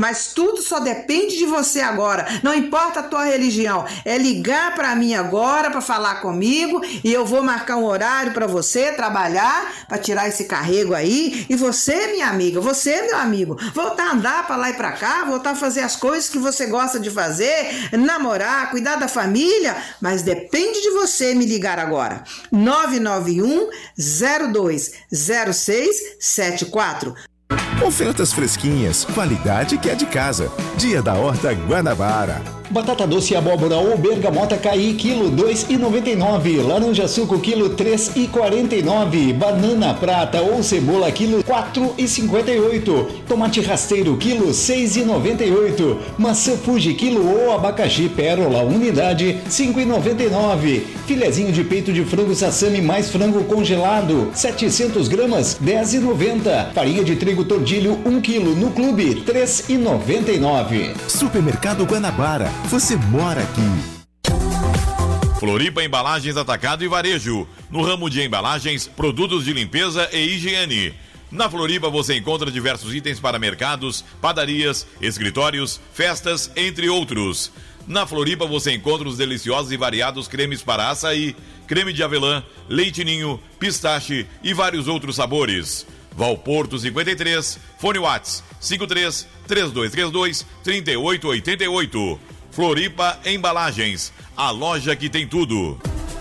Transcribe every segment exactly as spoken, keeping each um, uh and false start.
Mas tudo só depende de você agora. Não importa a tua religião. É ligar para mim agora para falar comigo e eu vou marcar um horário para você trabalhar, para tirar esse carrego aí. E você, minha amiga, você, meu amigo, voltar a andar para lá e para cá, voltar a fazer as coisas que você gosta de fazer, namorar, cuidar da família, mas depende de você me ligar agora. nove nove um, zero dois zero seis sete quatro. Ofertas fresquinhas, qualidade que é de casa. Dia da Horta Guanabara. Batata doce abóbora ou bergamota caí, quilo dois e noventa e nove. Laranja suco, quilo três e quarenta e nove. Banana prata ou cebola, quilo quatro e cinquenta e oito. Tomate rasteiro, quilo seis e noventa e oito. Maçã Fuji, quilo ou abacaxi pérola, unidade, cinco e noventa e nove. Filezinho de peito de frango sassami mais frango congelado, setecentos gramas, dez e noventa. Farinha de trigo tordilho, um quilo, no clube, três e noventa e nove. Supermercado Guanabara. Você mora aqui. Floripa Embalagens Atacado e Varejo. No ramo de embalagens, produtos de limpeza e higiene. Na Floripa você encontra diversos itens para mercados, padarias, escritórios, festas, entre outros. Na Floripa você encontra os deliciosos e variados cremes para açaí, creme de avelã, leite ninho, pistache e vários outros sabores. Valporto cinquenta e três, fone Whats cinco três, três dois três dois, três oito oito oito. Floripa Embalagens, a loja que tem tudo.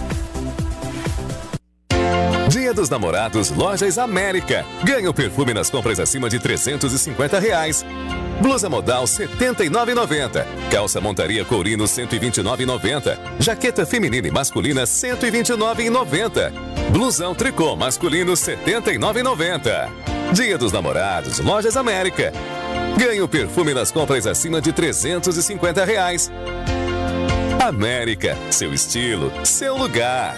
Dia dos Namorados, Lojas América. Ganha o perfume nas compras acima de trezentos e cinquenta reais. Blusa modal setenta e nove reais e noventa centavos. Calça montaria courino cento e vinte e nove reais e noventa centavos. Jaqueta feminina e masculina cento e vinte e nove reais e noventa centavos. Blusão tricô masculino setenta e nove reais e noventa centavos. Dia dos Namorados, Lojas América. Ganhe o perfume nas compras acima de trezentos e cinquenta reais. América, seu estilo, seu lugar.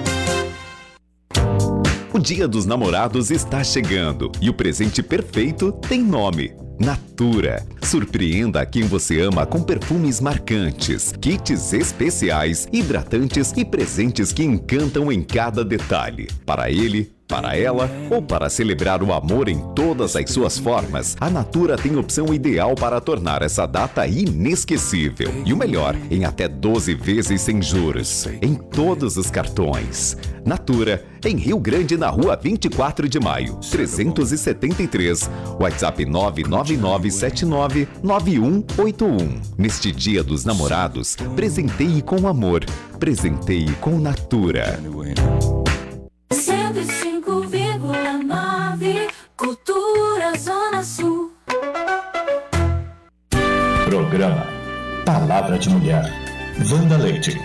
O Dia dos Namorados está chegando e o presente perfeito tem nome: Natura. Surpreenda a quem você ama com perfumes marcantes, kits especiais, hidratantes e presentes que encantam em cada detalhe. Para ele, para ela ou para celebrar o amor em todas as suas formas, a Natura tem opção ideal para tornar essa data inesquecível. E o melhor, em até doze vezes sem juros, em todos os cartões. Natura, em Rio Grande, na rua vinte e quatro de maio, trezentos e setenta e três, WhatsApp nove nove nove sete nove nove um oito um. Neste Dia dos Namorados, presenteie com amor, presenteie com Natura. cento e cinco vírgula nove Cultura Zona Sul. Programa Palavra de Mulher. Wanda Leite.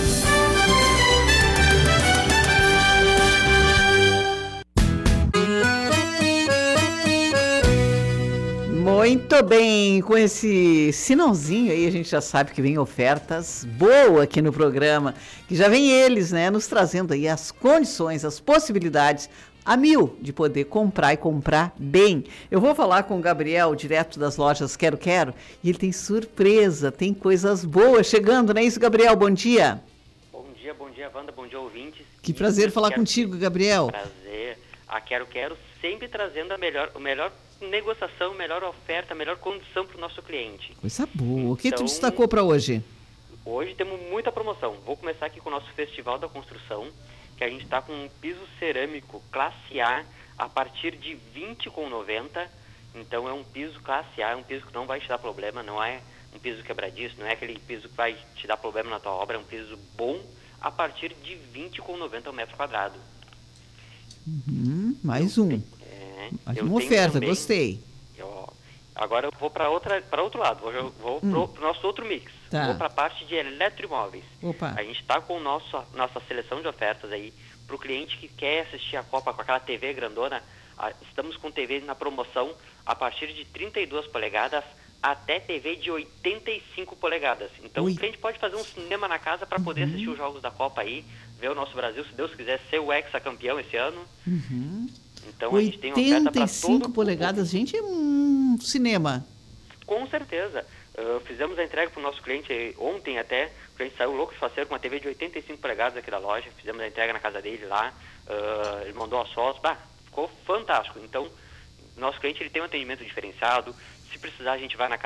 Muito bem, com esse sinalzinho aí a gente já sabe que vem ofertas boas aqui no programa, que já vem eles, né, nos trazendo aí as condições, as possibilidades a mil de poder comprar e comprar bem. Eu vou falar com o Gabriel, direto das lojas Quero Quero, e ele tem surpresa, tem coisas boas chegando, não é isso, Gabriel? Bom dia. Bom dia, bom dia, Wanda, bom dia, ouvintes. Que prazer falar quero... contigo, Gabriel. Prazer. A Quero Quero sempre trazendo a melhor, o melhor negociação, melhor oferta, melhor condição para o nosso cliente. Coisa boa. O que então, tu destacou para hoje? Hoje temos muita promoção. Vou começar aqui com o nosso Festival da Construção, que a gente está com um piso cerâmico classe A a partir de vinte reais e noventa centavos. Então é um piso classe A, é um piso que não vai te dar problema, não é um piso quebradiço, não é aquele piso que vai te dar problema na tua obra, é um piso bom a partir de vinte reais e noventa centavos o metro quadrado. Uhum, mais um. É, mais uma oferta, também, gostei. Eu, agora eu vou para outra, para outro lado, vou, vou hum. para o nosso outro mix. Tá. Vou para a parte de eletroimóveis. Opa. A gente está com nosso, nossa seleção de ofertas aí para o cliente que quer assistir a Copa com aquela T V grandona. A, estamos com T V na promoção a partir de trinta e duas polegadas até T V de oitenta e cinco polegadas. Então Ui. o cliente pode fazer um cinema na casa para poder uhum. assistir os jogos da Copa aí, ver o nosso Brasil, se Deus quiser, ser o hexacampeão esse ano. Uhum. Então a gente tem uma oferta para todo... oitenta e cinco polegadas, gente, é um cinema. Com certeza. Uh, fizemos a entrega para o nosso cliente ontem até. O cliente saiu louco de faceiro com uma T V de oitenta e cinco polegadas aqui da loja. Fizemos a entrega na casa dele lá. Uh, ele mandou as fotos. Bah, ficou fantástico. Então, nosso cliente ele tem um atendimento diferenciado. Se precisar, a gente vai na